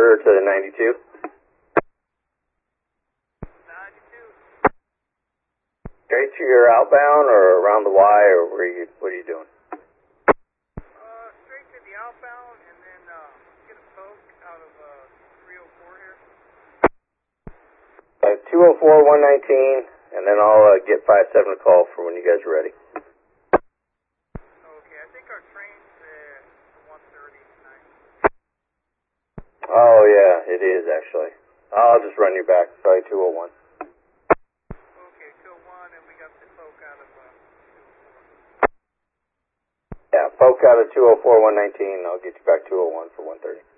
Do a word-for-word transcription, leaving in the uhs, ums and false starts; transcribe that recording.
quarter to ninety-two. ninety-two. Straight to your outbound or around the Y, or where you, what are you doing? Uh, straight to the outbound, and then uh, get a poke out of uh, three oh four here. Uh, two oh four, one nineteen, and then I'll uh, get five seven a call for when you guys are ready. Okay, I think our train's at one thirty tonight. Oh, yeah, it is actually. I'll just run you back. Sorry, two oh one. Okay, two oh one, and we got the poke out of uh, Yeah, poke out of two oh four, one nineteen. I'll get you back two oh one for one thirty.